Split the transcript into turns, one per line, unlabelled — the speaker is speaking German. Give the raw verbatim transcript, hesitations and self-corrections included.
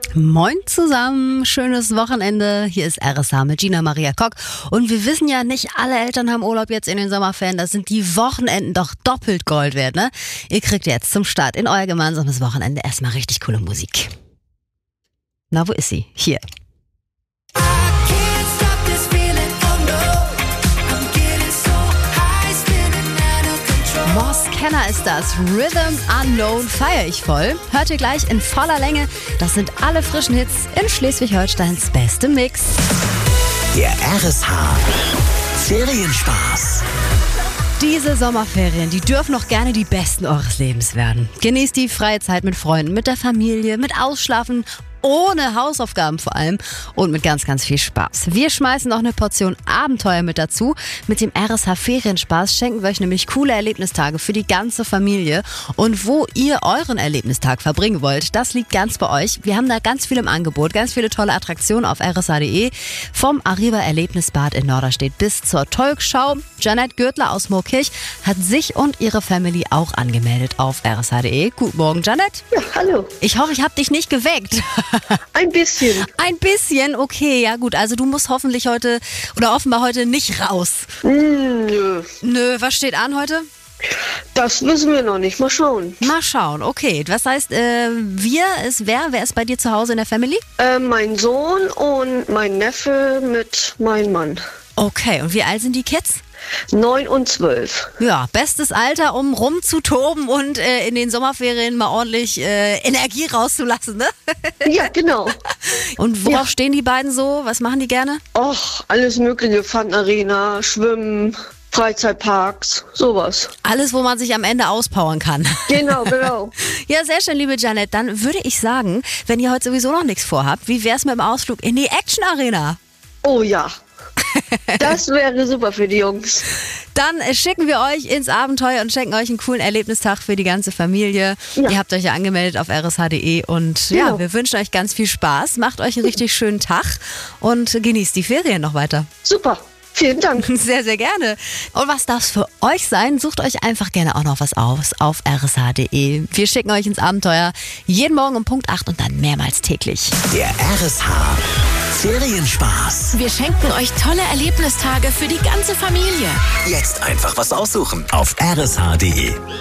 Moin zusammen, schönes Wochenende. Hier ist R S H mit Gina Maria Kock. Und wir wissen ja, nicht alle Eltern haben Urlaub jetzt in den Sommerferien. Das sind die Wochenenden doch doppelt Gold wert, ne? Ihr kriegt jetzt zum Start in euer gemeinsames Wochenende erstmal richtig coole Musik. Na, wo ist sie? Hier. Moss Kenner ist das. Rhythm Unknown feiere ich voll. Hört ihr gleich in voller Länge. Das sind alle frischen Hits in Schleswig-Holsteins beste Mix.
Der R S H Ferienspaß.
Diese Sommerferien, die dürfen noch gerne die besten eures Lebens werden. Genießt die freie Zeit mit Freunden, mit der Familie, mit Ausschlafen, ohne Hausaufgaben vor allem und mit ganz, ganz viel Spaß. Wir schmeißen noch eine Portion Abenteuer mit dazu. Mit dem R S H Ferienspaß schenken wir euch nämlich coole Erlebnistage für die ganze Familie. Und wo ihr euren Erlebnistag verbringen wollt, das liegt ganz bei euch. Wir haben da ganz viel im Angebot, ganz viele tolle Attraktionen auf r s h punkt d e. Vom Arriva Erlebnisbad in Norderstedt bis zur Talkshow. Janette Gürtler aus Moorkirch hat sich und ihre Family auch angemeldet auf r s h punkt d e. Guten Morgen, Janette.
Ja, hallo.
Ich hoffe, ich habe dich nicht geweckt.
Ein bisschen.
Ein bisschen, okay, ja gut. Also du musst hoffentlich heute oder offenbar heute nicht raus.
Nö.
Nö, was steht an heute?
Das wissen wir noch nicht. Mal schauen.
Mal schauen, okay. Was heißt, äh, wir ist wer? Wer ist bei dir zu Hause in der Family?
Äh, mein Sohn und mein Neffe mit meinem Mann.
Okay, und wie alt sind die Kids?
Neun und zwölf.
Ja, bestes Alter, um rumzutoben und äh, in den Sommerferien mal ordentlich äh, Energie rauszulassen, ne?
Ja, genau.
Und worauf
Ja.
stehen die beiden so? Was machen die gerne?
Och, alles mögliche. Funarena, Schwimmen, Freizeitparks, sowas.
Alles, wo man sich am Ende auspowern kann.
Genau, genau.
Ja, sehr schön, liebe Janette. Dann würde ich sagen, wenn ihr heute sowieso noch nichts vorhabt, wie wär's mit dem Ausflug in die Action Arena?
Oh ja. Das wäre super für die Jungs.
Dann äh, schicken wir euch ins Abenteuer und schenken euch einen coolen Erlebnistag für die ganze Familie.
Ja.
Ihr habt euch ja angemeldet auf r s h punkt d e und ja,
Genau.
wir wünschen euch ganz viel Spaß. Macht euch einen richtig schönen Tag und genießt die Ferien noch weiter.
Super. Vielen Dank.
Sehr, sehr gerne. Und was darf es für euch sein? Sucht euch einfach gerne auch noch was aus auf r s h punkt d e. Wir schicken euch ins Abenteuer jeden Morgen um Punkt acht und dann mehrmals täglich.
Der R S H Ferienspaß.
Wir schenken euch tolle Erlebnistage für die ganze Familie.
Jetzt einfach was aussuchen auf r s h punkt d e.